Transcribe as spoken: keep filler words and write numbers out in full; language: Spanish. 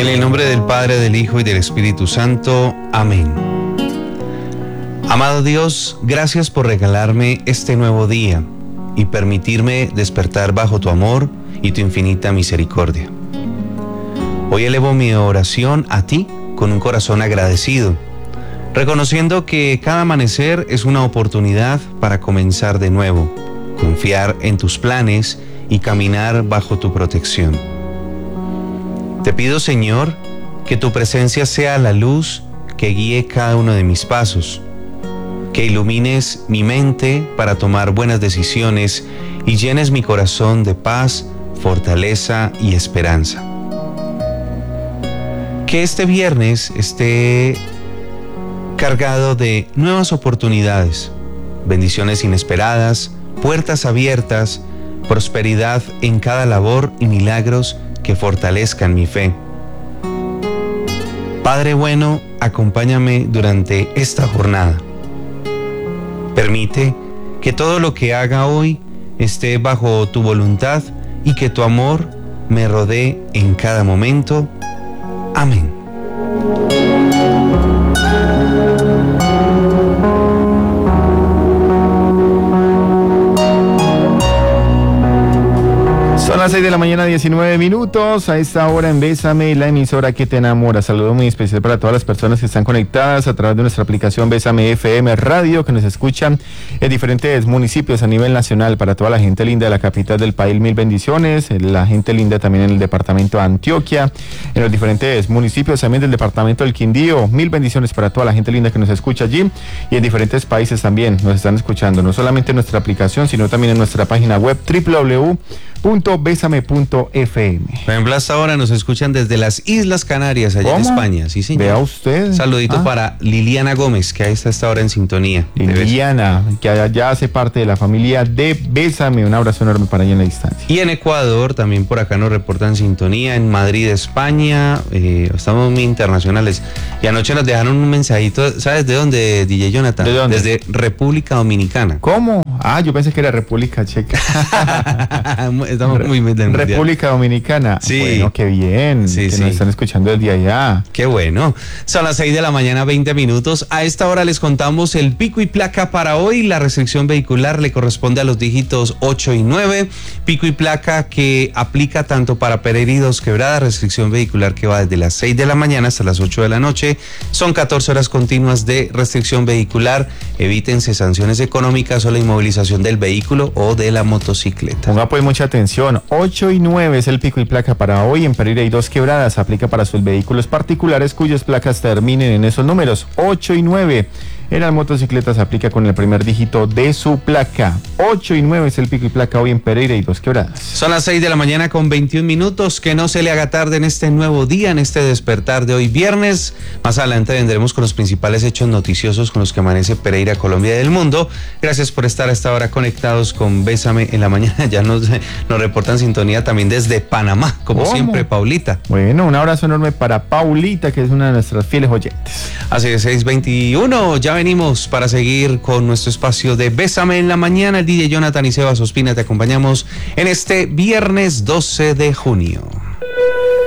En el nombre del Padre, del Hijo y del Espíritu Santo. Amén. Amado Dios, gracias por regalarme este nuevo día y permitirme despertar bajo tu amor y tu infinita misericordia. Hoy elevo mi oración a ti con un corazón agradecido, reconociendo que cada amanecer es una oportunidad para comenzar de nuevo, confiar en tus planes y caminar bajo tu protección. Te pido, Señor, que tu presencia sea la luz que guíe cada uno de mis pasos, que ilumines mi mente para tomar buenas decisiones y llenes mi corazón de paz, fortaleza y esperanza. Que este viernes esté cargado de nuevas oportunidades, bendiciones inesperadas, puertas abiertas, prosperidad en cada labor y milagros que fortalezcan mi fe. Padre bueno, acompáñame durante esta jornada. Permite que todo lo que haga hoy esté bajo tu voluntad y que tu amor me rodee en cada momento. Amén. Son las seis de la mañana, diecinueve minutos. A esta hora en Bésame, la emisora que te enamora. Saludo muy especial para todas las personas que están conectadas a través de nuestra aplicación Bésame F M Radio, que nos escuchan en diferentes municipios a nivel nacional. Para toda la gente linda de la capital del país, mil bendiciones. La gente linda también en el departamento de Antioquia, en los diferentes municipios también del departamento del Quindío. Mil bendiciones para toda la gente linda que nos escucha allí y en diferentes países también nos están escuchando. No solamente en nuestra aplicación, sino también en nuestra página web doble u doble u doble u punto bésame punto f m. Por ejemplo, hasta ahora nos escuchan desde las Islas Canarias, allá ¿Cómo? en España. Sí, señor. Vea usted. Saludito ah. para Liliana Gómez, que ahí está hasta ahora en sintonía. Liliana, que ya hace parte de la familia de Bésame. Un abrazo enorme para ella en la distancia. Y en Ecuador, también por acá nos reportan sintonía. En Madrid, España. Eh, estamos muy internacionales. Y anoche nos dejaron un mensajito. ¿Sabes de dónde, D J Jonathan? ¿De dónde? Desde República Dominicana. ¿Cómo? Ah, yo pensé que era República Checa. Estamos muy muy del mundial. República Dominicana. Sí. Bueno, qué bien. Sí, que sí. nos están escuchando desde allá. Qué bueno. Son las seis de la mañana, veinte minutos. A esta hora les contamos el pico y placa para hoy. La restricción vehicular le corresponde a los dígitos ocho y nueve. Pico y placa que aplica tanto para Pereira y Dos Quebradas. Restricción vehicular que va desde las seis de la mañana hasta las ocho de la noche. Son catorce horas continuas de restricción vehicular. Evítense sanciones económicas o la inmovilización del vehículo o de la motocicleta. Ponga pues mucha atención. ocho y nueve es el pico y placa para hoy. En Pereira y Dos Quebradas aplica para sus vehículos particulares cuyas placas terminen en esos números. ocho y nueve. En las motocicletas aplica con el primer dígito de su placa. ocho y nueve es el pico y placa hoy en Pereira y Dos Quebradas. Son las seis de la mañana con veintiún minutos. Que no se le haga tarde en este nuevo día, en este despertar de hoy viernes. Más adelante vendremos con los principales hechos noticiosos con los que amanece Pereira, Colombia y del mundo. Gracias por estar a esta hora conectados con Bésame en la mañana. Ya nos, nos reportan sintonía también desde Panamá, como ¿Cómo? siempre, Paulita. Bueno, un abrazo enorme para Paulita, que es una de nuestras fieles oyentes. Así es, seis veintiuno. Ya venimos para seguir con nuestro espacio de Bésame en la mañana. El D J Jonathan y Sebas Ospina te acompañamos en este viernes doce de junio.